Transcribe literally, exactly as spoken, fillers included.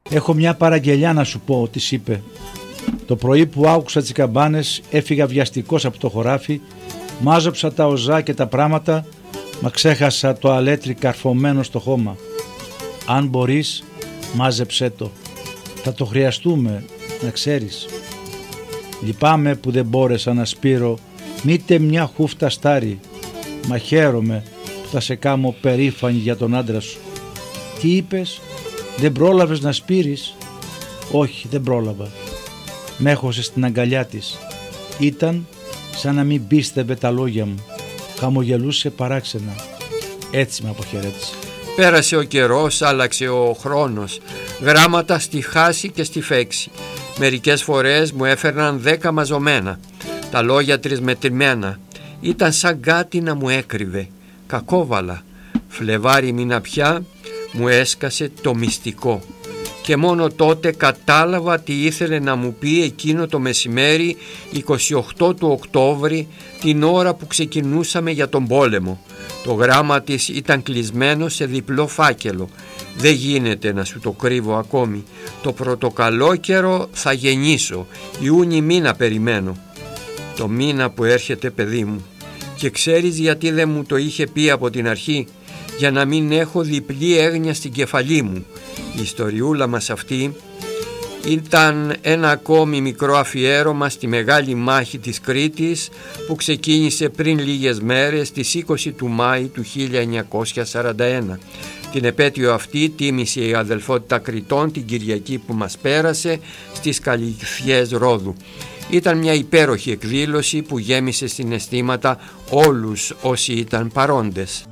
«Έχω μια παραγγελιά να σου πω», της είπε. «Το πρωί που άκουσα τις καμπάνες έφυγα βιαστικός από το χωράφι, μάζεψα τα οζά και τα πράματα, μα ξέχασα το αλέτρι καρφωμένο στο χώμα. Αν μπορείς, μάζεψέ το. Θα το χρειαστούμε, να ξέρεις». «Λυπάμαι που δεν μπόρεσα να σπείρω μήτε μια χούφτα στάρι, μα χαίρομαι που θα σε κάμω περήφανη για τον άντρα σου». «Τι είπες, δεν πρόλαβες να σπείρεις?» «Όχι, δεν πρόλαβα». Μ' έχωσε στην αγκαλιά της. Ήταν σαν να μην πίστευε τα λόγια μου. Χαμογελούσε παράξενα. Έτσι με αποχαιρέτησε. Πέρασε ο καιρός, άλλαξε ο χρόνος. Γράμματα στη χάση και στη φέξη. Μερικές φορές μου έφερναν δέκα μαζωμένα. Τα λόγια τρισμετρημένα. Ήταν σαν κάτι να μου έκρυβε. Κακόβαλα. Φλεβάρι μήνα πια μου έσκασε το μυστικό. Και μόνο τότε κατάλαβα τι ήθελε να μου πει εκείνο το μεσημέρι εικοστή ογδόη του Οκτώβρη, την ώρα που ξεκινούσαμε για τον πόλεμο. Το γράμμα της ήταν κλεισμένο σε διπλό φάκελο. «Δεν γίνεται να σου το κρύβω ακόμη. Το πρωτοκαλόκαιρο θα γεννήσω. Ιούνι μήνα περιμένω». «Το μήνα που έρχεται, παιδί μου. Και ξέρεις γιατί δεν μου το είχε πει από την αρχή? Για να μην έχω διπλή έγνοια στην κεφαλή μου». Η ιστοριούλα μας αυτή ήταν ένα ακόμη μικρό αφιέρωμα στη μεγάλη μάχη της Κρήτης που ξεκίνησε πριν λίγες μέρες στις είκοσι του Μάη του χίλια εννιακόσια σαράντα ένα. Την επέτειο αυτή τίμησε η αδελφότητα Κρητών την Κυριακή που μας πέρασε στις Καλυθιές Ρόδου. Ήταν μια υπέροχη εκδήλωση που γέμισε συναισθήματα όλους όσοι ήταν παρόντες.